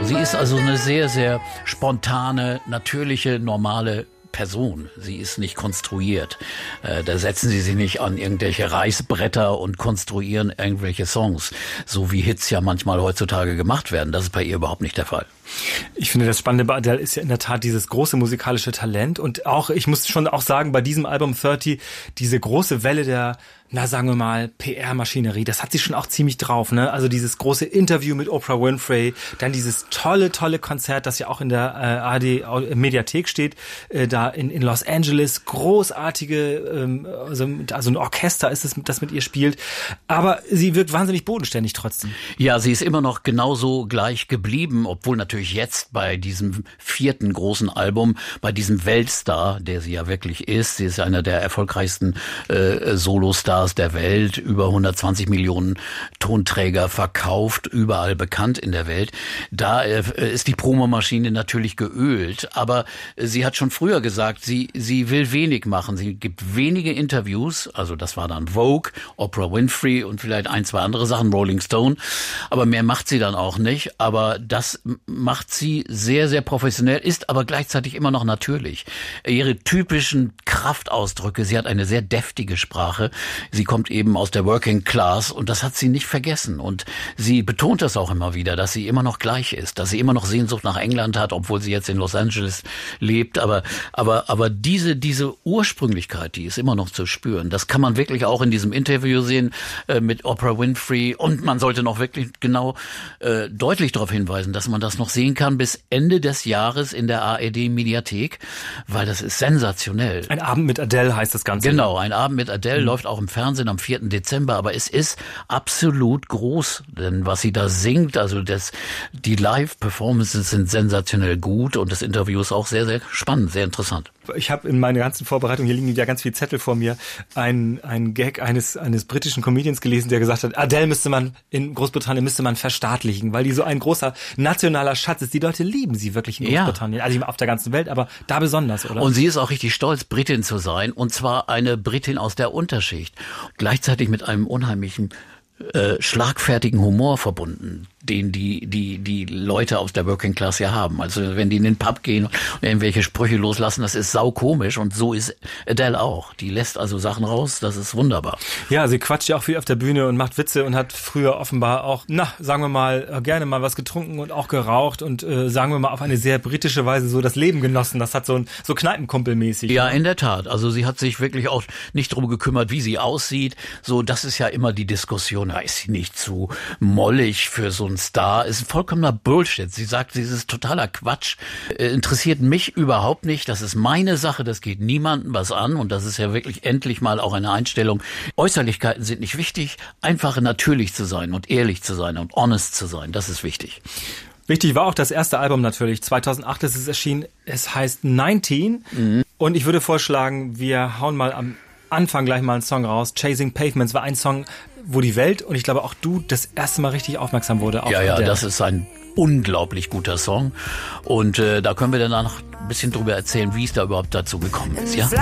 Sie ist also eine sehr, sehr spontane, natürliche, normale Person. Sie ist nicht konstruiert. Da setzen Sie sich nicht an irgendwelche Reißbretter und konstruieren irgendwelche Songs, so wie Hits ja manchmal heutzutage gemacht werden. Das ist bei ihr überhaupt nicht der Fall. Ich finde, das Spannende bei Adele ist ja in der Tat dieses große musikalische Talent und auch, ich muss schon auch sagen, bei diesem Album 30, diese große Welle der, sagen wir mal, PR-Maschinerie, das hat sie schon auch ziemlich drauf, ne? Also dieses große Interview mit Oprah Winfrey, dann dieses tolle Konzert, das ja auch in der ARD-Mediathek steht, da in Los Angeles, großartige, also ein Orchester ist es, das mit ihr spielt, aber sie wirkt wahnsinnig bodenständig trotzdem. Ja, sie ist immer noch genauso gleich geblieben, obwohl natürlich jetzt bei diesem 4. großen Album, bei diesem Weltstar, der sie ja wirklich ist, sie ist einer der erfolgreichsten Solostars der Welt, über 120 Millionen Tonträger verkauft, überall bekannt in der Welt. Da ist die Promomaschine natürlich geölt, aber sie hat schon früher gesagt, sie will wenig machen. Sie gibt wenige Interviews, also das war dann Vogue, Oprah Winfrey und vielleicht ein, zwei andere Sachen, Rolling Stone, aber mehr macht sie dann auch nicht, aber das macht sie sehr, sehr professionell, ist aber gleichzeitig immer noch natürlich. Ihre typischen Kraftausdrücke, sie hat eine sehr deftige Sprache, sie kommt eben aus der Working Class und das hat sie nicht vergessen und sie betont das auch immer wieder, dass sie immer noch gleich ist, dass sie immer noch Sehnsucht nach England hat, obwohl sie jetzt in Los Angeles lebt, aber diese Ursprünglichkeit, die ist immer noch zu spüren. Das kann man wirklich auch in diesem Interview sehen mit Oprah Winfrey und man sollte noch wirklich genau deutlich darauf hinweisen, dass man das noch sehen kann bis Ende des Jahres in der ARD-Mediathek, weil das ist sensationell. Ein Abend mit Adele heißt das Ganze. Genau, ein Abend mit Adele läuft auch im Fernsehen am 4. Dezember, aber es ist absolut groß, denn was sie da singt, also die Live-Performances sind sensationell gut und das Interview ist auch sehr, sehr spannend, sehr interessant. Ich habe in meiner ganzen Vorbereitung, hier liegen ja ganz viele Zettel vor mir, ein Gag eines britischen Comedians gelesen, der gesagt hat, Adele in Großbritannien müsste man verstaatlichen, weil die so ein großer nationaler Schatz ist. Die Leute lieben sie wirklich in Großbritannien, also auf der ganzen Welt, aber da besonders, oder? Und sie ist auch richtig stolz, Britin zu sein, und zwar eine Britin aus der Unterschicht, gleichzeitig mit einem unheimlichen schlagfertigen Humor verbunden, den die Leute aus der Working Class ja haben. Also wenn die in den Pub gehen und irgendwelche Sprüche loslassen, das ist saukomisch und so ist Adele auch. Die lässt also Sachen raus, das ist wunderbar. Ja, sie quatscht ja auch viel auf der Bühne und macht Witze und hat früher offenbar auch, sagen wir mal, gerne mal was getrunken und auch geraucht und sagen wir mal auf eine sehr britische Weise so das Leben genossen. Das hat so Kneipenkumpelmäßig. Ja, in der Tat. Also sie hat sich wirklich auch nicht darum gekümmert, wie sie aussieht. So, das ist ja immer die Diskussion. Da ist sie nicht zu mollig für so einen Star? Ist vollkommener Bullshit. Sie sagt, dieses totaler Quatsch interessiert mich überhaupt nicht. Das ist meine Sache, das geht niemandem was an und das ist ja wirklich endlich mal auch eine Einstellung. Äußerlichkeiten sind nicht wichtig, einfach natürlich zu sein und ehrlich zu sein und honest zu sein, das ist wichtig. Wichtig war auch das erste Album natürlich. 2008 ist es erschienen. Es heißt 19 und ich würde vorschlagen, wir hauen mal am Anfang gleich mal einen Song raus. Chasing Pavements war ein Song, wo die Welt und ich glaube auch du das erste Mal richtig aufmerksam wurde. Ja, das ist ein unglaublich guter Song und da können wir danach ein bisschen drüber erzählen, wie es da überhaupt dazu gekommen ist. Ja.